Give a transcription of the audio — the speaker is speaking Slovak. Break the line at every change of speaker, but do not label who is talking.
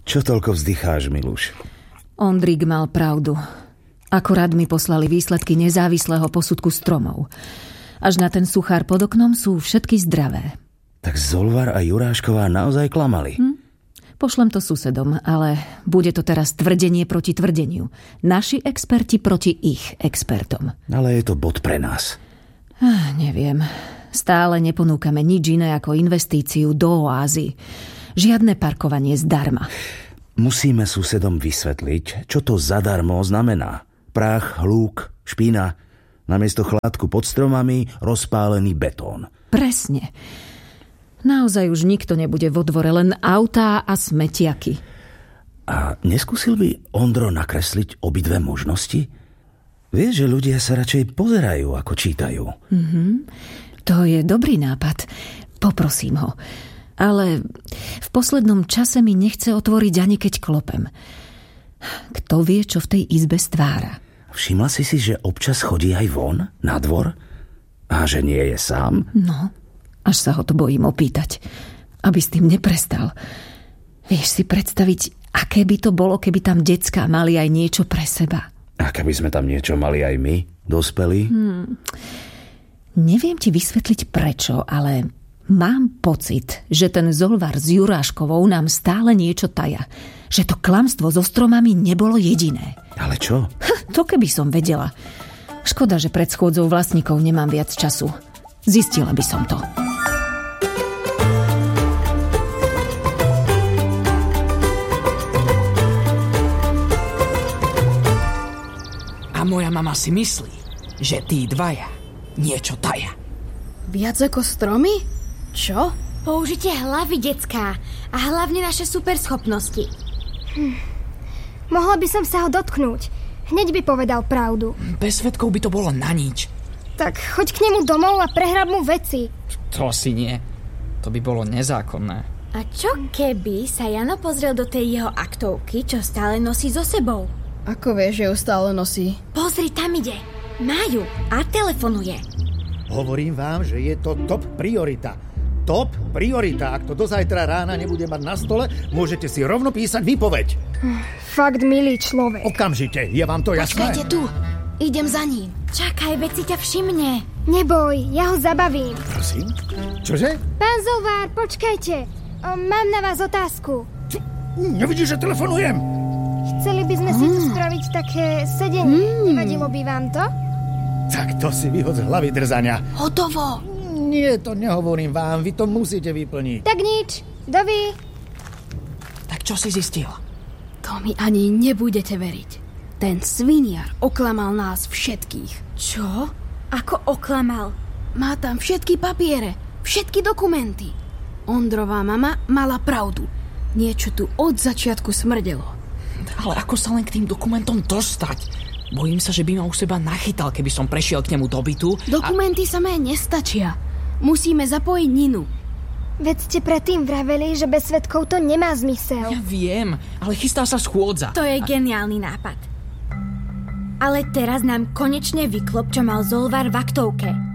Čo toľko vzdycháš, Miluš?
Ondrík mal pravdu. Akorát mi poslali výsledky nezávislého posudku stromov. Až na ten suchár pod oknom sú všetky zdravé.
Tak Zolvar a Jurášková naozaj klamali.
Pošlem to susedom, ale bude to teraz tvrdenie proti tvrdeniu. Naši experti proti ich expertom.
Ale je to bod pre nás.
Neviem. Stále neponúkame nič iné ako investíciu do oázy. Žiadne parkovanie zdarma.
Musíme susedom vysvetliť, čo to zadarmo znamená. Prach, hluk, špina. Namiesto chládku pod stromami rozpálený betón.
Presne. Naozaj už nikto nebude vo dvore, len autá a smetiaky.
A neskúsil by Ondro nakresliť obidve možnosti? Vieš, že ľudia sa radšej pozerajú, ako čítajú.
To je dobrý nápad. Poprosím ho. Ale v poslednom čase mi nechce otvoriť ani keď klopem. Kto vie, čo v tej izbe stvára?
Všimla si, že občas chodí aj von, na dvor? A že nie je sám?
No, až sa ho to bojím opýtať. Aby s tým neprestal. Vieš si predstaviť, aké by to bolo, keby tam decká mali aj niečo pre seba?
A keby sme tam niečo mali aj my, dospelí?
Neviem ti vysvetliť prečo, ale mám pocit, že ten Zolvar s Juráškovou nám stále niečo taja. Že to klamstvo so stromami nebolo jediné.
Ale čo?
To keby som vedela. Škoda, že pred schôdzou vlastníkov nemám viac času. Zistila by som to.
A moja mama si myslí, že tí dvaja niečo taja.
Viac ako stromy? Čo?
Použite hlavy, decká. A hlavne naše superschopnosti.
Mohla by som sa ho dotknúť. Hneď by povedal pravdu.
Bez svedkov by to bolo na nič.
Tak choď k nemu domov a prehrab mu veci.
To si nie. To by bolo nezákonné.
A čo keby sa Jano pozrel do tej jeho aktovky, čo stále nosí so sebou?
Ako vieš, že ju stále nosí?
Pozri, tam ide. Má ju a telefonuje.
Hovorím vám, že je to top priorita. Top priorita. Ak to do zajtra rána nebude mať na stole, môžete si rovno písať výpoveď.
Fakt milý človek.
Okamžite, je vám to jasné?
Počkajte tu. Idem za ním.
Čakaj, veď si ťa všimne.
Neboj, ja ho zabavím.
Prosím? Čože?
Pán Zolvar, počkajte. Mám na vás otázku.
Nevidíš, že telefonujem?
Chceli by sme si tu spraviť také sedenie. Nevadilo by vám to?
Tak to si vyhod z hlavy drzania.
Hotovo.
Nie, to nehovorím vám, vy to musíte vyplniť.
Tak nič, dovi.
Tak čo si zistil?
To mi ani nebudete veriť. Ten sviniar oklamal nás všetkých.
Čo? Ako oklamal?
Má tam všetky papiere, všetky dokumenty. Ondrová mama mala pravdu. Niečo tu od začiatku smrdelo.
Ale ako sa len k tým dokumentom dostať? Bojím sa, že by ma u seba nachytal, keby som prešiel k nemu do bytu.
Dokumenty samé nestačia. Musíme zapojiť Ninu.
Veď ste predtým vraveli, že bez svedkov to nemá zmysel.
Ja viem, ale chystá sa schôdza.
To je geniálny nápad. Ale teraz nám konečne vyklop, čo mal Zolvar v aktovke.